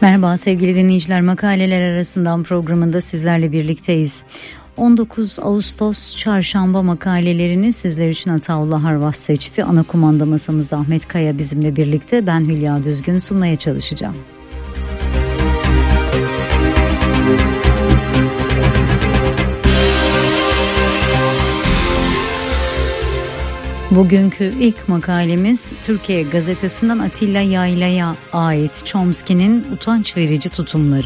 Merhaba sevgili dinleyiciler, makaleler arasından programında sizlerle birlikteyiz. 19 Ağustos Çarşamba makalelerini sizler için Ataullah Harvas seçti. Ana kumanda masamızda Ahmet Kaya bizimle birlikte, ben Hülya Düzgün sunmaya çalışacağım. Bugünkü ilk makalemiz Türkiye Gazetesi'nden Atilla Yayla'ya ait Chomsky'nin utanç verici tutumları.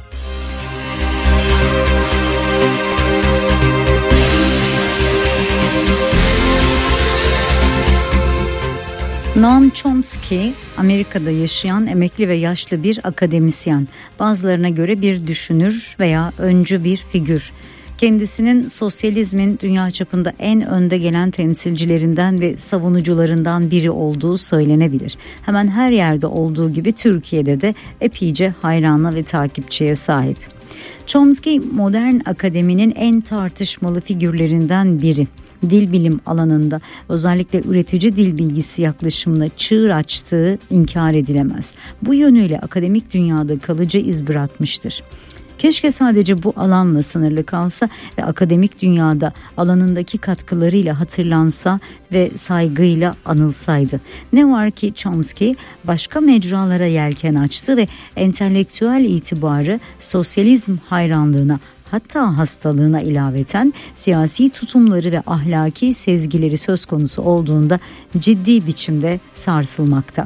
Noam Chomsky, Amerika'da yaşayan emekli ve yaşlı bir akademisyen. Bazılarına göre bir düşünür veya öncü bir figür. Kendisinin sosyalizmin dünya çapında en önde gelen temsilcilerinden ve savunucularından biri olduğu söylenebilir. Hemen her yerde olduğu gibi Türkiye'de de epeyce hayrana ve takipçiye sahip. Chomsky modern akademinin en tartışmalı figürlerinden biri. Dil bilim alanında özellikle üretici dil bilgisi yaklaşımına çığır açtığı inkar edilemez. Bu yönüyle akademik dünyada kalıcı iz bırakmıştır. Keşke sadece bu alanla sınırlı kalsa ve akademik dünyada alanındaki katkılarıyla hatırlansa ve saygıyla anılsaydı. Ne var ki Chomsky başka mecralara yelken açtı ve entelektüel itibarı sosyalizm hayranlığına, hatta hastalığına ilaveten siyasi tutumları ve ahlaki sezgileri söz konusu olduğunda ciddi biçimde sarsılmakta.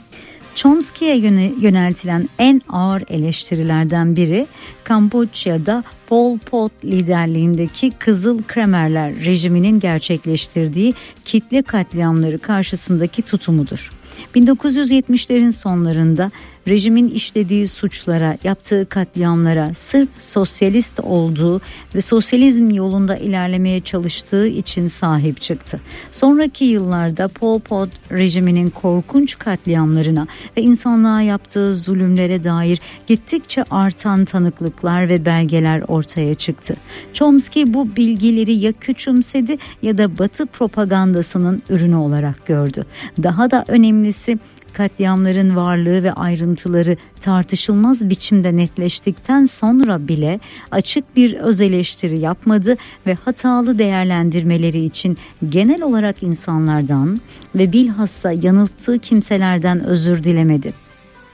Chomsky'ye yöneltilen en ağır eleştirilerden biri Kamboçya'da Pol Pot liderliğindeki Kızıl Kremerler rejiminin gerçekleştirdiği kitle katliamları karşısındaki tutumudur. 1970'lerin sonlarında rejimin işlediği suçlara, yaptığı katliamlara sırf sosyalist olduğu ve sosyalizm yolunda ilerlemeye çalıştığı için sahip çıktı. Sonraki yıllarda Pol Pot rejiminin korkunç katliamlarına ve insanlığa yaptığı zulümlere dair gittikçe artan tanıklıklar ve belgeler ortaya çıktı. Chomsky bu bilgileri ya küçümsedi ya da Batı propagandasının ürünü olarak gördü. Daha da önemlisi, katliamların varlığı ve ayrıntıları tartışılmaz biçimde netleştikten sonra bile açık bir öz eleştiri yapmadı ve hatalı değerlendirmeleri için genel olarak insanlardan ve bilhassa yanılttığı kimselerden özür dilemedi.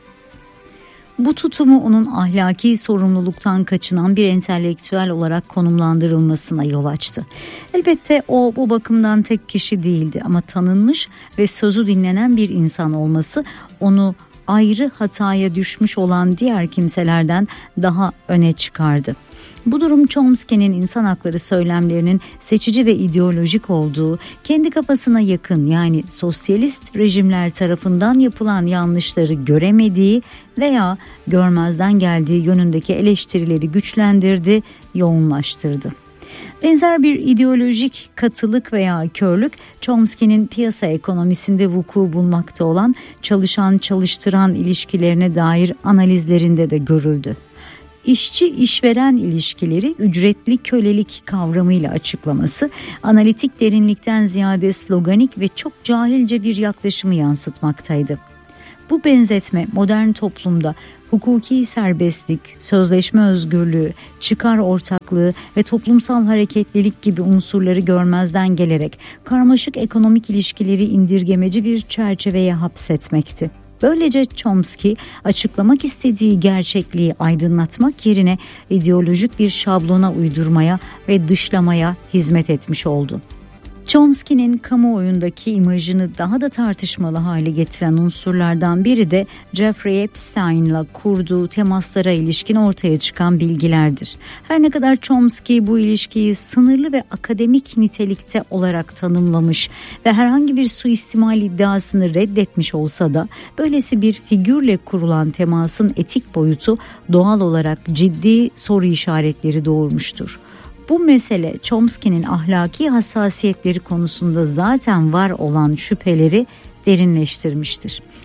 Bu tutumu onun ahlaki sorumluluktan kaçınan bir entelektüel olarak konumlandırılmasına yol açtı. Elbette o bu bakımdan tek kişi değildi ama tanınmış ve sözü dinlenen bir insan olması onu ayrı hataya düşmüş olan diğer kimselerden daha öne çıkardı. Bu durum Chomsky'nin insan hakları söylemlerinin seçici ve ideolojik olduğu, kendi kafasına yakın yani sosyalist rejimler tarafından yapılan yanlışları göremediği veya görmezden geldiği yönündeki eleştirileri güçlendirdi, yoğunlaştırdı. Benzer bir ideolojik katılık veya körlük Chomsky'nin piyasa ekonomisinde vuku bulmakta olan çalışan-çalıştıran ilişkilerine dair analizlerinde de görüldü. İşçi-işveren ilişkileri ücretli kölelik kavramıyla açıklaması, analitik derinlikten ziyade sloganik ve çok cahilce bir yaklaşımı yansıtmaktaydı. Bu benzetme modern toplumda hukuki serbestlik, sözleşme özgürlüğü, çıkar ortaklığı ve toplumsal hareketlilik gibi unsurları görmezden gelerek karmaşık ekonomik ilişkileri indirgemeci bir çerçeveye hapsetmekti. Böylece Chomsky açıklamak istediği gerçekliği aydınlatmak yerine ideolojik bir şablona uydurmaya ve dışlamaya hizmet etmiş oldu. Chomsky'nin kamuoyundaki imajını daha da tartışmalı hale getiren unsurlardan biri de Jeffrey Epstein'la kurduğu temaslara ilişkin ortaya çıkan bilgilerdir. Her ne kadar Chomsky bu ilişkiyi sınırlı ve akademik nitelikte olarak tanımlamış ve herhangi bir suistimal iddiasını reddetmiş olsa da böylesi bir figürle kurulan temasın etik boyutu doğal olarak ciddi soru işaretleri doğurmuştur. Bu mesele Chomsky'nin ahlaki hassasiyetleri konusunda zaten var olan şüpheleri derinleştirmiştir.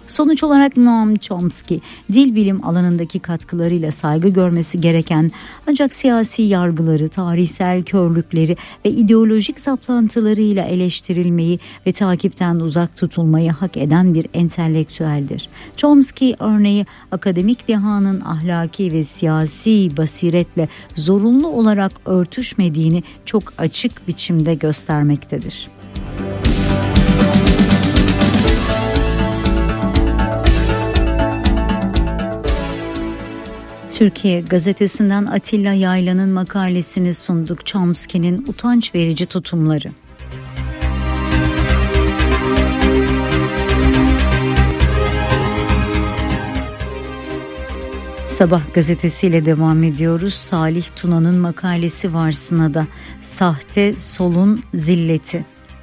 Sonuç olarak Noam Chomsky, dil bilim alanındaki katkılarıyla saygı görmesi gereken ancak siyasi yargıları, tarihsel körlükleri ve ideolojik saplantılarıyla eleştirilmeyi ve takipten uzak tutulmayı hak eden bir entelektüeldir. Chomsky örneği akademik dehanın ahlaki ve siyasi basiretle zorunlu olarak örtüşmediğini çok açık biçimde göstermektedir. Türkiye gazetesinden Atilla Yaylan'ın makalesini sunduk. Chomsky'nin utanç verici tutumları. Sabah gazetesiyle devam ediyoruz. Salih Tuna'nın makalesi var Sına'da. Sahte solun zilleti.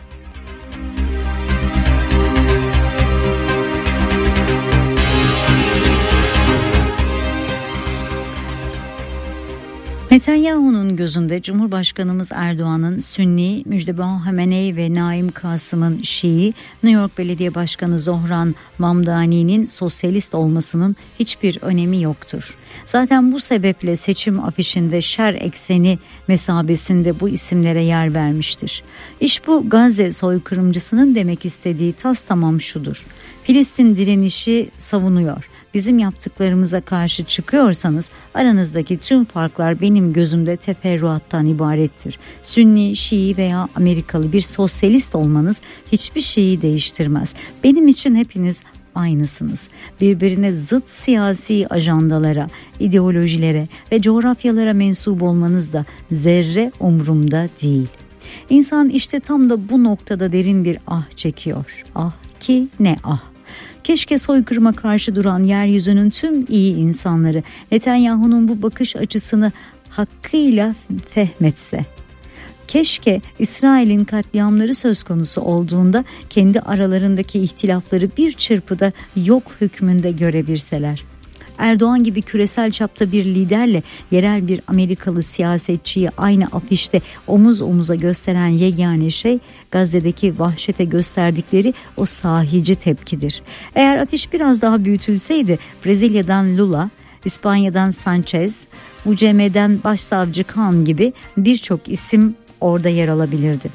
Netanyahu'nun gözünde Cumhurbaşkanımız Erdoğan'ın Sünni, Müjdeban Hamenei ve Naim Kasım'ın Şii, New York Belediye Başkanı Zohran Mamdani'nin sosyalist olmasının hiçbir önemi yoktur. Zaten bu sebeple seçim afişinde şer ekseni mesabesinde bu isimlere yer vermiştir. İş bu Gazze soykırımcısının demek istediği tastamam şudur: Filistin direnişi savunuyor. Bizim yaptıklarımıza karşı çıkıyorsanız aranızdaki tüm farklar benim gözümde teferruattan ibarettir. Sünni, Şii veya Amerikalı bir sosyalist olmanız hiçbir şeyi değiştirmez. Benim için hepiniz aynısınız. Birbirine zıt siyasi ajandalara, ideolojilere ve coğrafyalara mensup olmanız da zerre umurumda değil. İnsan işte tam da bu noktada derin bir ah çekiyor. Ah ki ne ah. Keşke soykırıma karşı duran yeryüzünün tüm iyi insanları Netanyahu'nun bu bakış açısını hakkıyla fehmetse. Keşke İsrail'in katliamları söz konusu olduğunda kendi aralarındaki ihtilafları bir çırpıda yok hükmünde görebilseler. Erdoğan gibi küresel çapta bir liderle yerel bir Amerikalı siyasetçiyi aynı afişte omuz omuza gösteren yegane şey Gazze'deki vahşete gösterdikleri o sahici tepkidir. Eğer afiş biraz daha büyütülseydi Brezilya'dan Lula, İspanya'dan Sanchez, UCM'den Başsavcı Khan gibi birçok isim orada yer alabilirdi.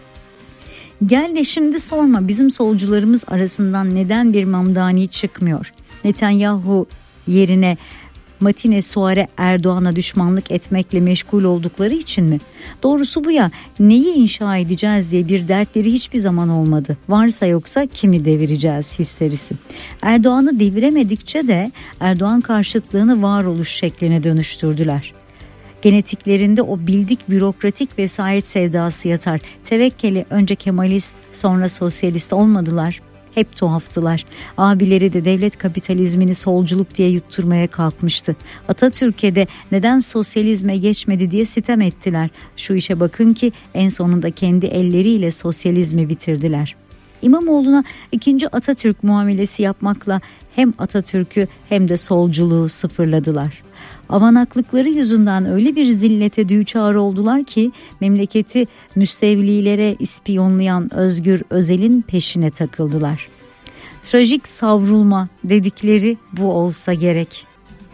Gel de şimdi sorma, bizim solcularımız arasından neden bir Mamdani çıkmıyor? Netanyahu yerine Matine Suare Erdoğan'a düşmanlık etmekle meşgul oldukları için mi? Doğrusu bu ya, neyi inşa edeceğiz diye bir dertleri hiçbir zaman olmadı. Varsa yoksa kimi devireceğiz histerisi. Erdoğan'ı deviremedikçe de Erdoğan karşıtlığını varoluş şekline dönüştürdüler. Genetiklerinde o bildik bürokratik vesayet sevdası yatar. Tevekkeli önce Kemalist sonra sosyalist olmadılar. Hep tuhaftılar. Abileri de devlet kapitalizmini solculuk diye yutturmaya kalkmıştı. Atatürk'e de neden sosyalizme geçmedi diye sitem ettiler. Şu işe bakın ki en sonunda kendi elleriyle sosyalizmi bitirdiler. İmamoğlu'na ikinci Atatürk muamelesi yapmakla hem Atatürk'ü hem de solculuğu sıfırladılar. Avanaklıkları yüzünden öyle bir zillete düçar oldular ki memleketi müstevlilere ispiyonlayan Özgür Özel'in peşine takıldılar. Trajik savrulma dedikleri bu olsa gerek.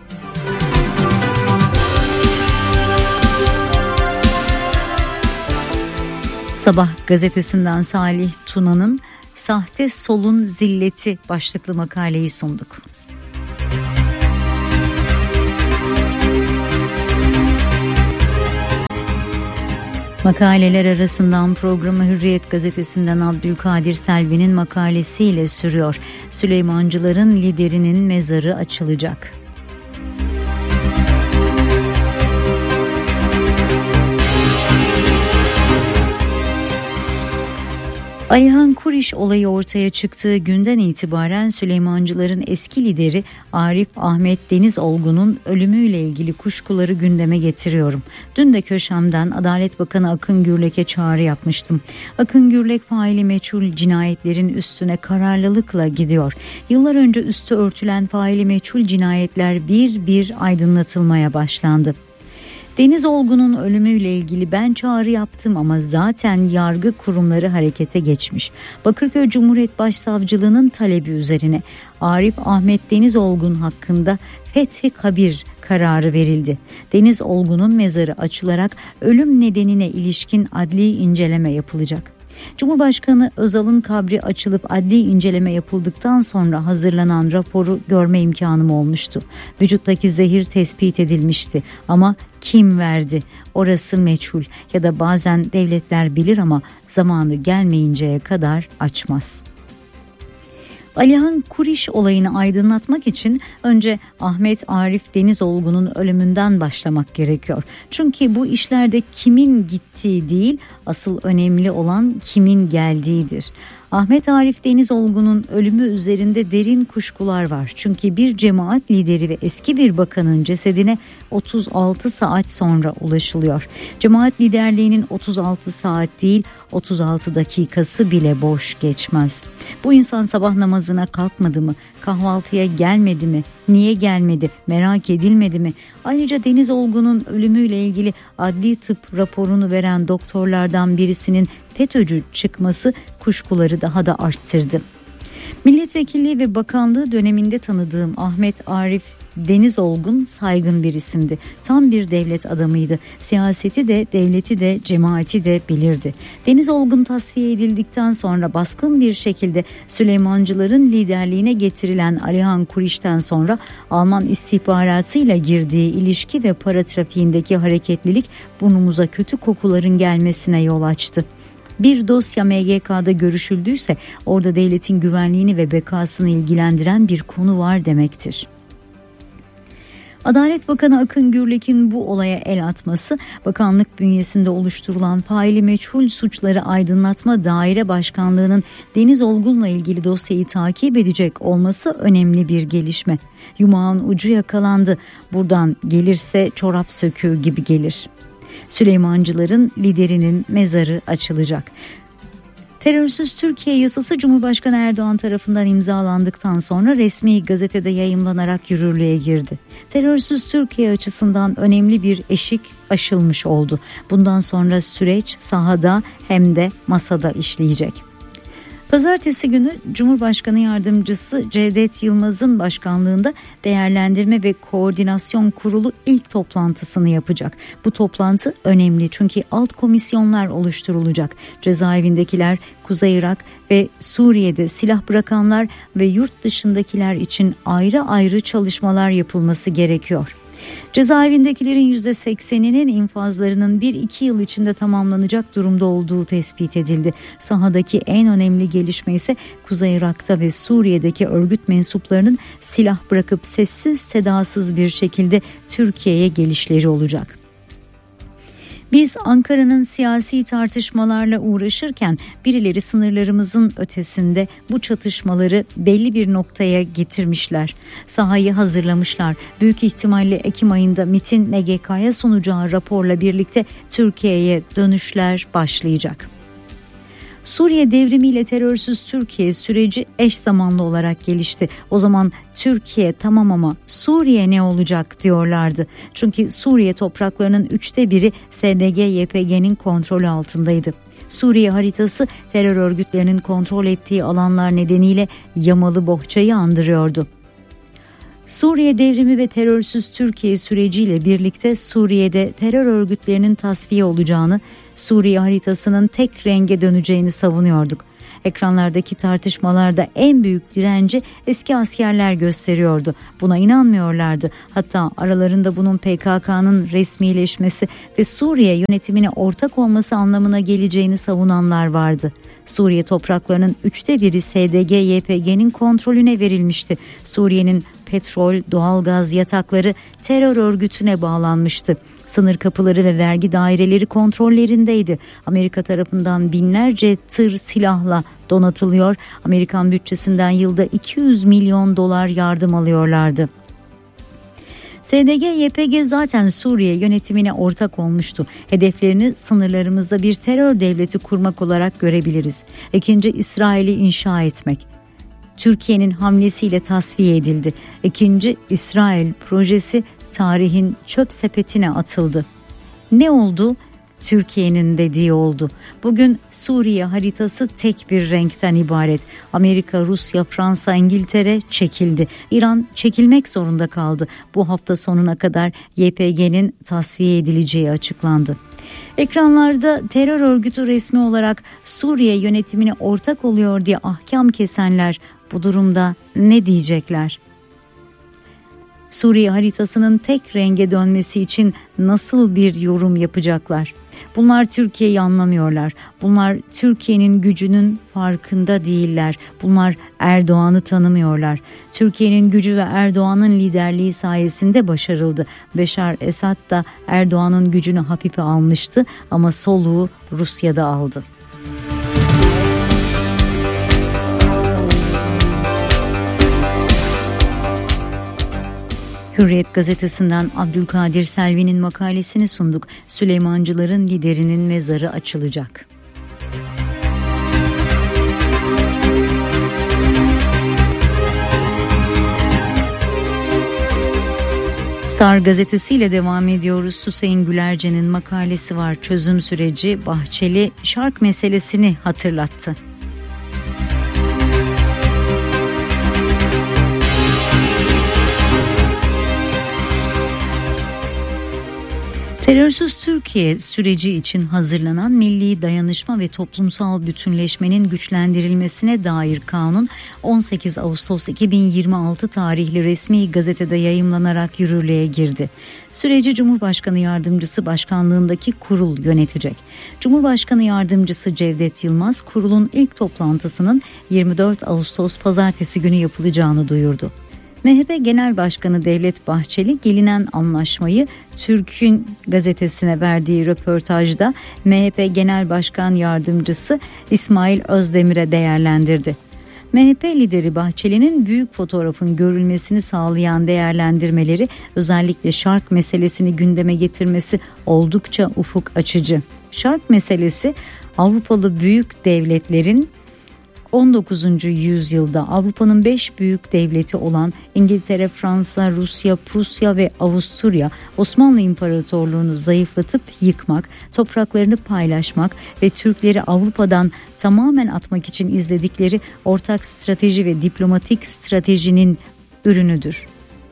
Sabah gazetesinden Salih Tuna'nın Sahte Solun Zilleti başlıklı makaleyi sunduk. Makaleler arasından programı Hürriyet gazetesinden Abdülkadir Selvi'nin makalesiyle sürüyor. Süleymancıların liderinin mezarı açılacak. Alihan Kuriş olayı ortaya çıktığı günden itibaren Süleymancıların eski lideri Arif Ahmet Denizolgun'un ölümüyle ilgili kuşkuları gündeme getiriyorum. Dün de köşemden Adalet Bakanı Akın Gürlek'e çağrı yapmıştım. Akın Gürlek faili meçhul cinayetlerin üstüne kararlılıkla gidiyor. Yıllar önce üstü örtülen faili meçhul cinayetler bir bir aydınlatılmaya başlandı. Deniz Olgun'un ölümüyle ilgili ben çağrı yaptım ama zaten yargı kurumları harekete geçmiş. Bakırköy Cumhuriyet Başsavcılığı'nın talebi üzerine Arif Ahmet Deniz Olgun hakkında fethi kabir kararı verildi. Deniz Olgun'un mezarı açılarak ölüm nedenine ilişkin adli inceleme yapılacak. Cumhurbaşkanı Özal'ın kabri açılıp adli inceleme yapıldıktan sonra hazırlanan raporu görme imkanım olmuştu. Vücuttaki zehir tespit edilmişti ama kim verdi? Orası meçhul ya da bazen devletler bilir ama zamanı gelmeyinceye kadar açmaz. Alihan Kuriş olayını aydınlatmak için önce Ahmet Arif Deniz Olgun'un ölümünden başlamak gerekiyor. Çünkü bu işlerde kimin gittiği değil, asıl önemli olan kimin geldiğidir. Ahmet Arif Deniz Olgun'un ölümü üzerinde derin kuşkular var. Çünkü bir cemaat lideri ve eski bir bakanın cesedine 36 saat sonra ulaşılıyor. Cemaat liderliğinin 36 saat değil 36 dakikası bile boş geçmez. Bu insan sabah namazına kalkmadı mı? Kahvaltıya gelmedi mi? Niye gelmedi? Merak edilmedi mi? Ayrıca Deniz Olgun'un ölümüyle ilgili adli tıp raporunu veren doktorlardan birisinin FETÖ'cü çıkması kuşkuları daha da arttırdı. Milletvekilliği ve bakanlığı döneminde tanıdığım Ahmet Arif Deniz Olgun saygın bir isimdi. Tam bir devlet adamıydı. Siyaseti de, devleti de, cemaati de bilirdi. Deniz Olgun tasfiye edildikten sonra baskın bir şekilde Süleymancıların liderliğine getirilen Alihan Kuriş'ten sonra Alman istihbaratıyla girdiği ilişki ve para trafiğindeki hareketlilik burnumuza kötü kokuların gelmesine yol açtı. Bir dosya MGK'da görüşüldüyse orada devletin güvenliğini ve bekasını ilgilendiren bir konu var demektir. Adalet Bakanı Akın Gürlek'in bu olaya el atması, bakanlık bünyesinde oluşturulan faili meçhul suçları aydınlatma daire başkanlığının Deniz Olgun'la ilgili dosyayı takip edecek olması önemli bir gelişme. Yumağın ucu yakalandı. Buradan gelirse çorap söküğü gibi gelir. Süleymancıların liderinin mezarı açılacak. Terörsüz Türkiye yasası Cumhurbaşkanı Erdoğan tarafından imzalandıktan sonra resmi gazetede yayımlanarak yürürlüğe girdi. Terörsüz Türkiye açısından önemli bir eşik aşılmış oldu. Bundan sonra süreç sahada hem de masada işleyecek. Pazartesi günü Cumhurbaşkanı Yardımcısı Cevdet Yılmaz'ın başkanlığında Değerlendirme ve Koordinasyon Kurulu ilk toplantısını yapacak. Bu toplantı önemli çünkü alt komisyonlar oluşturulacak. Cezaevindekiler, Kuzey Irak ve Suriye'de silah bırakanlar ve yurt dışındakiler için ayrı ayrı çalışmalar yapılması gerekiyor. Cezaevindekilerin %80'inin infazlarının 1-2 yıl içinde tamamlanacak durumda olduğu tespit edildi. Sahadaki en önemli gelişme ise Kuzey Irak'ta ve Suriye'deki örgüt mensuplarının silah bırakıp sessiz sedasız bir şekilde Türkiye'ye gelişleri olacak. Biz Ankara'nın siyasi tartışmalarla uğraşırken birileri sınırlarımızın ötesinde bu çatışmaları belli bir noktaya getirmişler. Sahayı hazırlamışlar. Büyük ihtimalle Ekim ayında MİT'in MGK'ya sunacağı raporla birlikte Türkiye'ye dönüşler başlayacak. Suriye devrimiyle terörsüz Türkiye süreci eş zamanlı olarak gelişti. O zaman Türkiye tamam ama Suriye ne olacak diyorlardı. Çünkü Suriye topraklarının 1/3 SDG-YPG'nin kontrolü altındaydı. Suriye haritası terör örgütlerinin kontrol ettiği alanlar nedeniyle yamalı bohçayı andırıyordu. Suriye devrimi ve terörsüz Türkiye süreciyle birlikte Suriye'de terör örgütlerinin tasfiye olacağını, Suriye haritasının tek renge döneceğini savunuyorduk. Ekranlardaki tartışmalarda en büyük direnci eski askerler gösteriyordu. Buna inanmıyorlardı. Hatta aralarında bunun PKK'nın resmileşmesi ve Suriye yönetimine ortak olması anlamına geleceğini savunanlar vardı. Suriye topraklarının 1/3 SDG-YPG'nin kontrolüne verilmişti. Suriye'nin petrol, doğalgaz yatakları terör örgütüne bağlanmıştı. Sınır kapıları ve vergi daireleri kontrollerindeydi. Amerika tarafından binlerce tır silahla donatılıyor. Amerikan bütçesinden yılda $200 milyon yardım alıyorlardı. SDG-YPG zaten Suriye yönetimine ortak olmuştu. Hedeflerini sınırlarımızda bir terör devleti kurmak olarak görebiliriz. İkinci İsrail'i inşa etmek. Türkiye'nin hamlesiyle tasfiye edildi. İkinci İsrail projesi tarihin çöp sepetine atıldı. Ne oldu? Türkiye'nin dediği oldu. Bugün Suriye haritası tek bir renkten ibaret. Amerika, Rusya, Fransa, İngiltere çekildi. İran çekilmek zorunda kaldı. Bu hafta sonuna kadar YPG'nin tasfiye edileceği açıklandı. Ekranlarda terör örgütü resmi olarak Suriye yönetimine ortak oluyor diye ahkam kesenler bu durumda ne diyecekler? Suriye haritasının tek renge dönmesi için nasıl bir yorum yapacaklar? Bunlar Türkiye'yi anlamıyorlar. Bunlar Türkiye'nin gücünün farkında değiller. Bunlar Erdoğan'ı tanımıyorlar. Türkiye'nin gücü ve Erdoğan'ın liderliği sayesinde başarıldı. Beşar Esad da Erdoğan'ın gücünü hafife almıştı ama soluğu Rusya'da aldı. Hürriyet gazetesinden Abdülkadir Selvi'nin makalesini sunduk. Süleymancıların liderinin mezarı açılacak. Star gazetesiyle devam ediyoruz. Hüseyin Gülerce'nin makalesi var. Çözüm süreci. Bahçeli şark meselesini hatırlattı. Terörsüz Türkiye süreci için hazırlanan Milli Dayanışma ve Toplumsal Bütünleşmenin güçlendirilmesine dair kanun 18 Ağustos 2026 tarihli resmi gazetede yayımlanarak yürürlüğe girdi. Süreci Cumhurbaşkanı Yardımcısı başkanlığındaki kurul yönetecek. Cumhurbaşkanı Yardımcısı Cevdet Yılmaz kurulun ilk toplantısının 24 Ağustos Pazartesi günü yapılacağını duyurdu. MHP Genel Başkanı Devlet Bahçeli gelinen anlaşmayı Türk'ün gazetesine verdiği röportajda MHP Genel Başkan Yardımcısı İsmail Özdemir'e değerlendirdi. MHP lideri Bahçeli'nin büyük fotoğrafın görülmesini sağlayan değerlendirmeleri, özellikle şark meselesini gündeme getirmesi oldukça ufuk açıcı. Şark meselesi Avrupalı büyük devletlerin 19. yüzyılda Avrupa'nın 5 büyük devleti olan İngiltere, Fransa, Rusya, Prusya ve Avusturya Osmanlı İmparatorluğu'nu zayıflatıp yıkmak, topraklarını paylaşmak ve Türkleri Avrupa'dan tamamen atmak için izledikleri ortak strateji ve diplomatik stratejinin ürünüdür.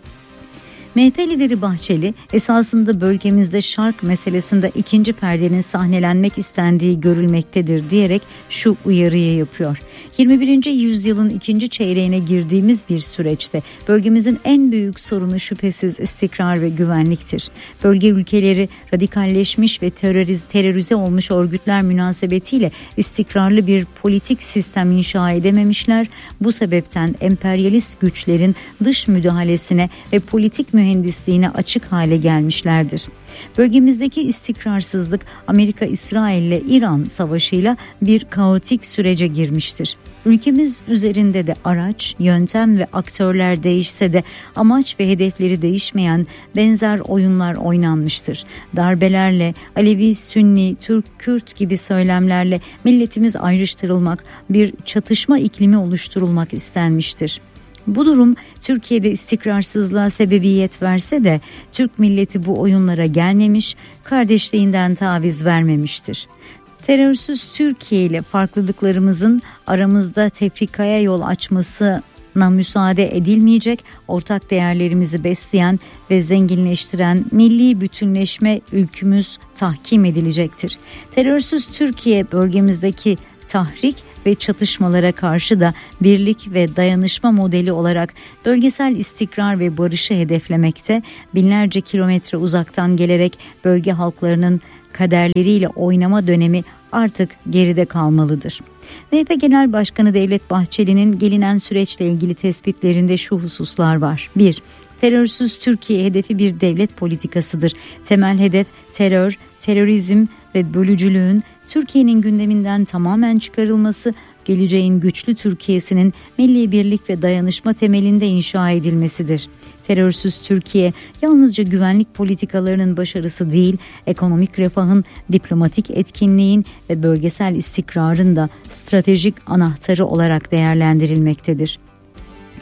MHP lideri Bahçeli esasında bölgemizde şark meselesinde ikinci perdenin sahnelenmek istendiği görülmektedir diyerek şu uyarıyı yapıyor. 21. yüzyılın ikinci çeyreğine girdiğimiz bir süreçte bölgemizin en büyük sorunu şüphesiz istikrar ve güvenliktir. Bölge ülkeleri radikalleşmiş ve terörize olmuş örgütler münasebetiyle istikrarlı bir politik sistem inşa edememişler. Bu sebepten emperyalist güçlerin dış müdahalesine ve politik mühendisliğine açık hale gelmişlerdir. Bölgemizdeki istikrarsızlık Amerika-İsrail ile İran savaşıyla bir kaotik sürece girmiştir. Ülkemiz üzerinde de araç, yöntem ve aktörler değişse de amaç ve hedefleri değişmeyen benzer oyunlar oynanmıştır. Darbelerle, Alevi, Sünni, Türk, Kürt gibi söylemlerle milletimiz ayrıştırılmak, bir çatışma iklimi oluşturulmak istenmiştir. Bu durum Türkiye'de istikrarsızlığa sebebiyet verse de Türk milleti bu oyunlara gelmemiş, kardeşliğinden taviz vermemiştir. Terörsüz Türkiye ile farklılıklarımızın aramızda tefrikaya yol açmasına müsaade edilmeyecek, ortak değerlerimizi besleyen ve zenginleştiren milli bütünleşme ülkümüz tahkim edilecektir. Terörsüz Türkiye bölgemizdeki tahrik ve çatışmalara karşı da birlik ve dayanışma modeli olarak bölgesel istikrar ve barışı hedeflemekte, binlerce kilometre uzaktan gelerek bölge halklarının kaderleriyle oynama dönemi artık geride kalmalıdır. MHP Genel Başkanı Devlet Bahçeli'nin gelinen süreçle ilgili tespitlerinde şu hususlar var. 1. Terörsüz Türkiye hedefi bir devlet politikasıdır. Temel hedef terör, terörizm ve bölücülüğün Türkiye'nin gündeminden tamamen çıkarılması, geleceğin güçlü Türkiye'sinin milli birlik ve dayanışma temelinde inşa edilmesidir. Terörsüz Türkiye yalnızca güvenlik politikalarının başarısı değil, ekonomik refahın, diplomatik etkinliğin ve bölgesel istikrarın da stratejik anahtarı olarak değerlendirilmektedir.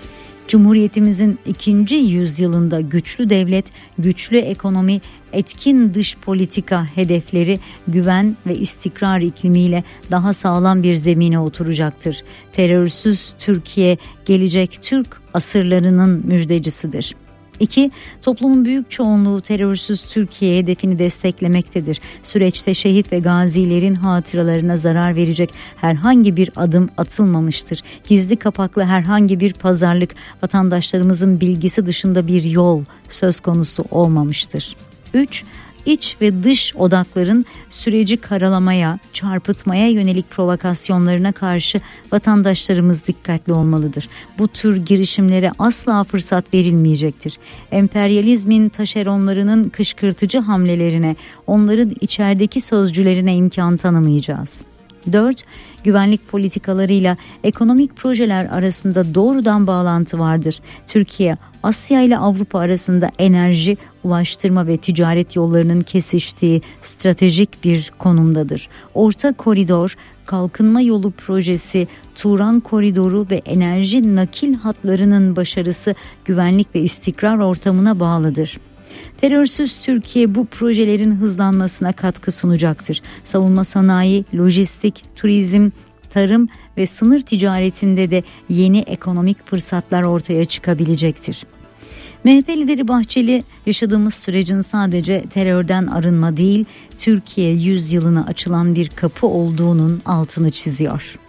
Cumhuriyetimizin 2. yüzyılında güçlü devlet, güçlü ekonomi, etkin dış politika hedefleri güven ve istikrar iklimiyle daha sağlam bir zemine oturacaktır. Terörsüz Türkiye, gelecek Türk asırlarının müjdecisidir. 2. Toplumun büyük çoğunluğu terörsüz Türkiye hedefini desteklemektedir. Süreçte şehit ve gazilerin hatıralarına zarar verecek herhangi bir adım atılmamıştır. Gizli kapaklı herhangi bir pazarlık, vatandaşlarımızın bilgisi dışında bir yol söz konusu olmamıştır. 3. İç ve dış odakların süreci karalamaya, çarpıtmaya yönelik provokasyonlarına karşı vatandaşlarımız dikkatli olmalıdır. Bu tür girişimlere asla fırsat verilmeyecektir. Emperyalizmin taşeronlarının kışkırtıcı hamlelerine, onların içerideki sözcülerine imkan tanımayacağız. 4. Güvenlik politikalarıyla ekonomik projeler arasında doğrudan bağlantı vardır. Türkiye, Asya ile Avrupa arasında enerji, ulaştırma ve ticaret yollarının kesiştiği stratejik bir konumdadır. Orta Koridor, Kalkınma Yolu projesi, Turan Koridoru ve enerji nakil hatlarının başarısı güvenlik ve istikrar ortamına bağlıdır. Terörsüz Türkiye bu projelerin hızlanmasına katkı sunacaktır. Savunma sanayi, lojistik, turizm, tarım ve sınır ticaretinde de yeni ekonomik fırsatlar ortaya çıkabilecektir. MHP lideri Bahçeli, yaşadığımız sürecin sadece terörden arınma değil, Türkiye yüzyılına açılan bir kapı olduğunun altını çiziyor.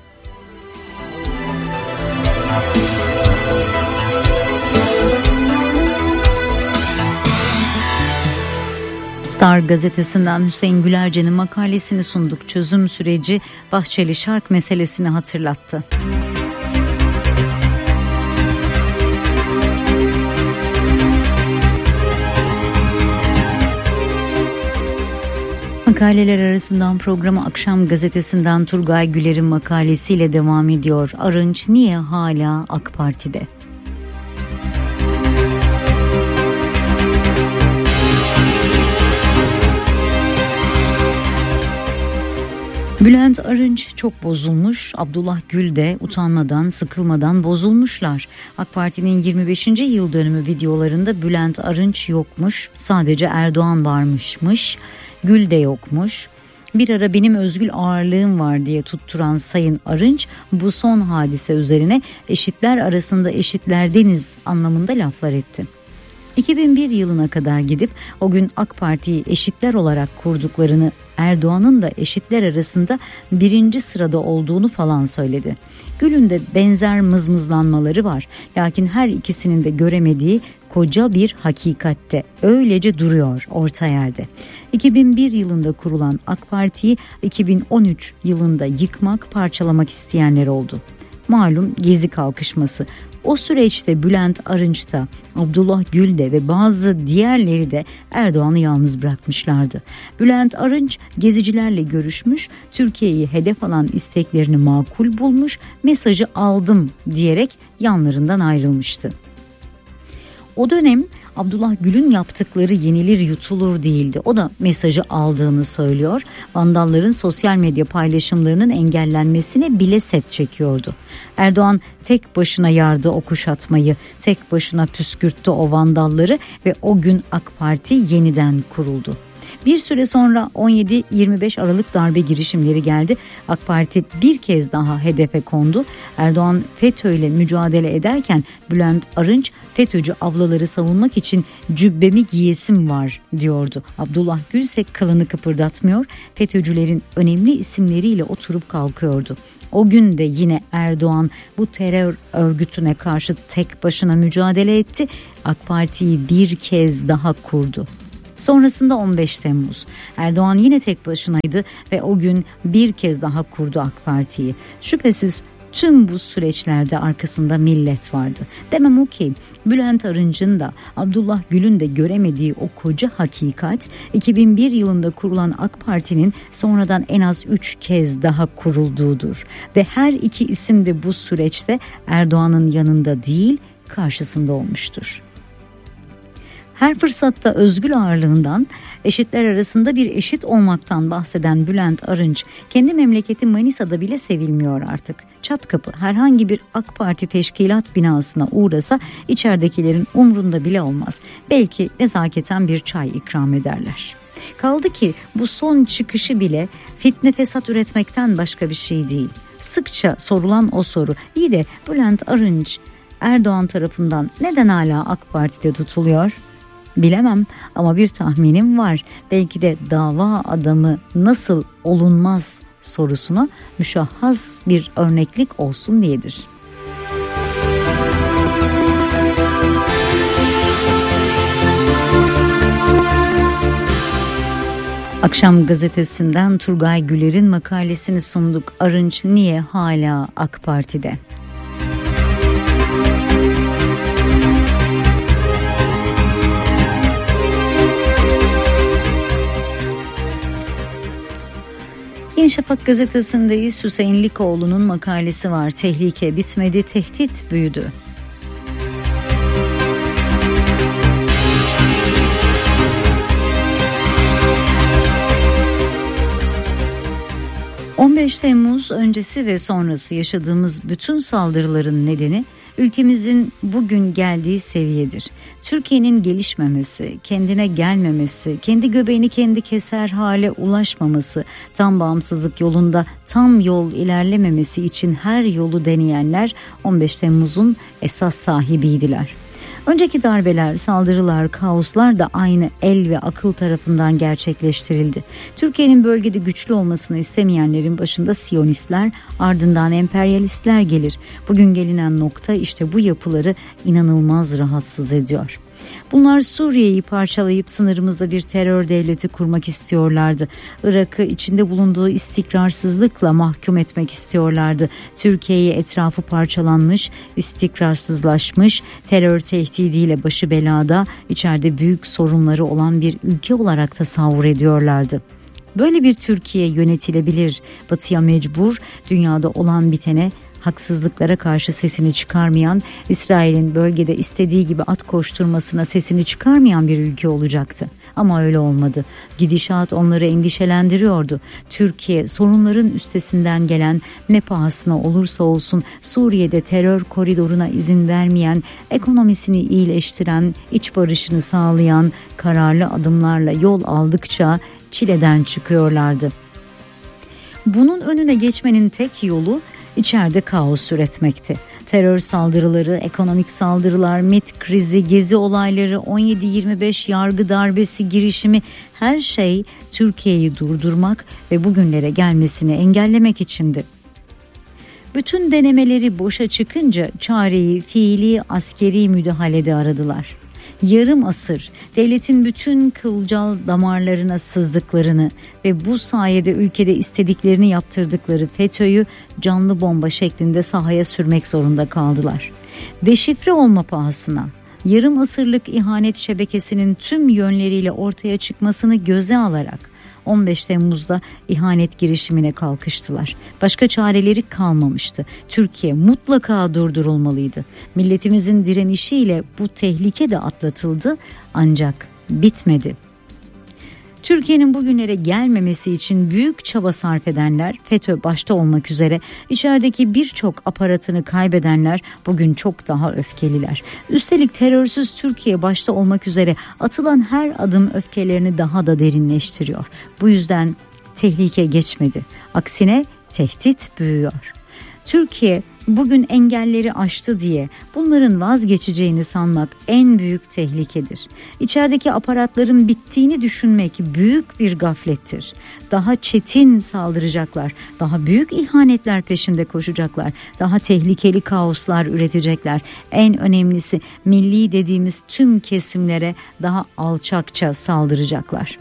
Star gazetesinden Hüseyin Gülerce'nin makalesini sunduk. Çözüm süreci Bahçeli şark meselesini hatırlattı. Makaleler arasından programa Akşam gazetesinden Turgay Güler'in makalesiyle devam ediyor. Arınç niye hala AK Parti'de? Bülent Arınç çok bozulmuş, Abdullah Gül de utanmadan, sıkılmadan bozulmuşlar. AK Parti'nin 25. yıl dönümü videolarında Bülent Arınç yokmuş, sadece Erdoğan varmışmış, Gül de yokmuş. Bir ara benim özgül ağırlığım var diye tutturan Sayın Arınç bu son hadise üzerine eşitler arasında eşitlerdeniz anlamında laflar etti. 2001 yılına kadar gidip o gün AK Parti'yi eşitler olarak kurduklarını, Erdoğan'ın da eşitler arasında 1. sırada olduğunu falan söyledi. Gül'ün de benzer mızmızlanmaları var. Lakin her ikisinin de göremediği koca bir hakikatte öylece duruyor orta yerde. 2001 yılında kurulan AK Parti'yi 2013 yılında yıkmak, parçalamak isteyenler oldu. Malum Gezi kalkışması. O süreçte Bülent Arınç da, Abdullah Gül de ve bazı diğerleri de Erdoğan'ı yalnız bırakmışlardı. Bülent Arınç gezicilerle görüşmüş, Türkiye'yi hedef alan isteklerini makul bulmuş, mesajı aldım diyerek yanlarından ayrılmıştı. O dönem Abdullah Gül'ün yaptıkları yenilir yutulur değildi. O da mesajı aldığını söylüyor. Vandalların sosyal medya paylaşımlarının engellenmesine bile set çekiyordu. Erdoğan tek başına yardı o kuşatmayı, tek başına püskürttü o vandalları ve o gün AK Parti yeniden kuruldu. Bir süre sonra 17-25 Aralık darbe girişimleri geldi. AK Parti bir kez daha hedefe kondu. Erdoğan FETÖ'yle mücadele ederken Bülent Arınç FETÖ'cü ablaları savunmak için cübbemi giyesim var diyordu. Abdullah Gül ise kılını kıpırdatmıyor. FETÖ'cülerin önemli isimleriyle oturup kalkıyordu. O gün de yine Erdoğan bu terör örgütüne karşı tek başına mücadele etti. AK Parti'yi bir kez daha kurdu. Sonrasında 15 Temmuz. Erdoğan yine tek başınaydı ve o gün bir kez daha kurdu AK Parti'yi. Şüphesiz tüm bu süreçlerde arkasında millet vardı. Demem o ki Bülent Arınç'ın da Abdullah Gül'ün de göremediği o koca hakikat 2001 yılında kurulan AK Parti'nin sonradan en az 3 kez daha kurulduğudur. Ve her iki isim de bu süreçte Erdoğan'ın yanında değil karşısında olmuştur. Her fırsatta özgül ağırlığından Eşitler arasında bir eşit olmaktan bahseden Bülent Arınç, kendi memleketi Manisa'da bile sevilmiyor artık. Çat kapı herhangi bir AK Parti teşkilat binasına uğrasa içeridekilerin umrunda bile olmaz. Belki nezaketen bir çay ikram ederler. Kaldı ki bu son çıkışı bile fitne fesat üretmekten başka bir şey değil. Sıkça sorulan o soru, iyi de Bülent Arınç Erdoğan tarafından neden hala AK Parti'de tutuluyor? Bilemem ama bir tahminim var. Belki de dava adamı nasıl olunmaz sorusuna müşahhas bir örneklik olsun diyedir. Akşam gazetesinden Turgay Güler'in makalesini sunduk. Arınç niye hala AK Parti'de? Yeni Şafak gazetesindeyiz. Hüseyin Likoğlu'nun makalesi var. Tehlike bitmedi, tehdit büyüdü. ...15 Temmuz öncesi ve sonrası yaşadığımız bütün saldırıların nedeni ülkemizin bugün geldiği seviyedir. Türkiye'nin gelişmemesi, kendine gelmemesi, kendi göbeğini kendi keser hale ulaşmaması, tam bağımsızlık yolunda tam yol ilerlememesi için her yolu deneyenler 15 Temmuz'un esas sahibiydiler. Önceki darbeler, saldırılar, kaoslar da aynı el ve akıl tarafından gerçekleştirildi. Türkiye'nin bölgede güçlü olmasını istemeyenlerin başında Siyonistler, ardından emperyalistler gelir. Bugün gelinen nokta işte bu yapıları inanılmaz rahatsız ediyor. Bunlar Suriye'yi parçalayıp sınırımızda bir terör devleti kurmak istiyorlardı. Irak'ı içinde bulunduğu istikrarsızlıkla mahkum etmek istiyorlardı. Türkiye'yi etrafı parçalanmış, istikrarsızlaşmış, terör tehdidiyle başı belada, içeride büyük sorunları olan bir ülke olarak tasavvur ediyorlardı. Böyle bir Türkiye yönetilebilir. Batı'ya mecbur, dünyada olan bitene, haksızlıklara karşı sesini çıkarmayan, İsrail'in bölgede istediği gibi at koşturmasına sesini çıkarmayan bir ülke olacaktı. Ama öyle olmadı. Gidişat onları endişelendiriyordu. Türkiye sorunların üstesinden gelen, ne pahasına olursa olsun Suriye'de terör koridoruna izin vermeyen, ekonomisini iyileştiren, iç barışını sağlayan kararlı adımlarla yol aldıkça çileden çıkıyorlardı. Bunun önüne geçmenin tek yolu İçeride kaos üretmekti. Terör saldırıları, ekonomik saldırılar, MİT krizi, gezi olayları, 17-25 yargı darbesi girişimi, her şey Türkiye'yi durdurmak ve bugünlere gelmesini engellemek içindi. Bütün denemeleri boşa çıkınca çareyi fiili askeri müdahalede aradılar. Yarım asır devletin bütün kılcal damarlarına sızdıklarını ve bu sayede ülkede istediklerini yaptırdıkları FETÖ'yü canlı bomba şeklinde sahaya sürmek zorunda kaldılar. Deşifre olma pahasına yarım asırlık ihanet şebekesinin tüm yönleriyle ortaya çıkmasını göze alarak 15 Temmuz'da ihanet girişimine kalkıştılar. Başka çareleri kalmamıştı. Türkiye mutlaka durdurulmalıydı. Milletimizin direnişiyle bu tehlike de atlatıldı ancak bitmedi. Türkiye'nin bugünlere gelmemesi için büyük çaba sarf edenler, FETÖ başta olmak üzere içerideki birçok aparatını kaybedenler bugün çok daha öfkeliler. Üstelik terörsüz Türkiye başta olmak üzere atılan her adım öfkelerini daha da derinleştiriyor. Bu yüzden tehlike geçmedi. Aksine tehdit büyüyor. Türkiye bugün engelleri aştı diye bunların vazgeçeceğini sanmak en büyük tehlikedir. İçerideki aparatların bittiğini düşünmek büyük bir gaflettir. Daha çetin saldıracaklar, daha büyük ihanetler peşinde koşacaklar, daha tehlikeli kaoslar üretecekler. En önemlisi milli dediğimiz tüm kesimlere daha alçakça saldıracaklar.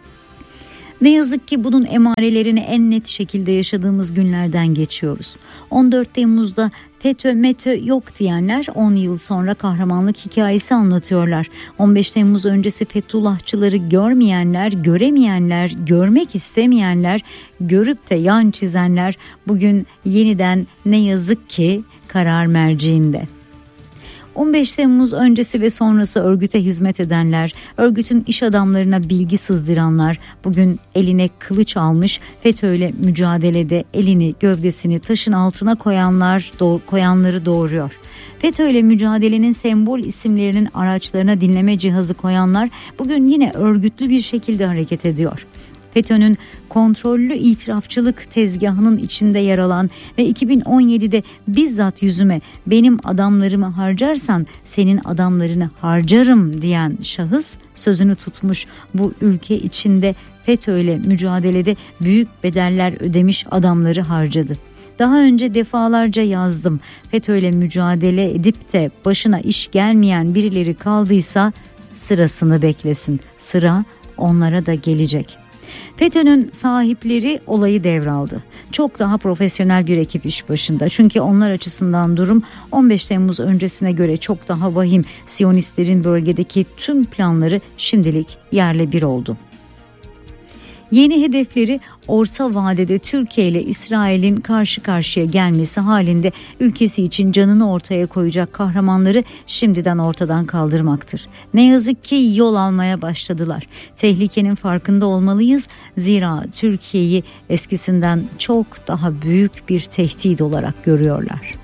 Ne yazık ki bunun emarelerini en net şekilde yaşadığımız günlerden geçiyoruz. 14 Temmuz'da FETÖ, METÖ yok diyenler 10 yıl sonra kahramanlık hikayesi anlatıyorlar. 15 Temmuz öncesi Fethullahçıları görmeyenler, göremeyenler, görmek istemeyenler, görüp de yan çizenler bugün yeniden ne yazık ki karar merciinde. 15 Temmuz öncesi ve sonrası örgüte hizmet edenler, örgütün iş adamlarına bilgi sızdıranlar, bugün eline kılıç almış FETÖ'yle mücadelede elini gövdesini taşın altına koyanları doğuruyor. FETÖ'yle mücadelenin sembol isimlerinin araçlarına dinleme cihazı koyanlar bugün yine örgütlü bir şekilde hareket ediyor. FETÖ'nün kontrollü itirafçılık tezgahının içinde yer alan ve 2017'de bizzat yüzüme benim adamlarımı harcarsan senin adamlarını harcarım diyen şahıs sözünü tutmuş. Bu ülke içinde FETÖ'yle mücadelede büyük bedeller ödemiş adamları harcadı. Daha önce defalarca yazdım. FETÖ'yle mücadele edip de başına iş gelmeyen birileri kaldıysa sırasını beklesin. Sıra onlara da gelecek. FETÖ'nün sahipleri olayı devraldı. Çok daha profesyonel bir ekip iş başında. Çünkü onlar açısından durum 15 Temmuz öncesine göre çok daha vahim. Siyonistlerin bölgedeki tüm planları şimdilik yerle bir oldu. Yeni hedefleri orta vadede Türkiye ile İsrail'in karşı karşıya gelmesi halinde ülkesi için canını ortaya koyacak kahramanları şimdiden ortadan kaldırmaktır. Ne yazık ki yol almaya başladılar. Tehlikenin farkında olmalıyız. Zira Türkiye'yi eskisinden çok daha büyük bir tehdit olarak görüyorlar.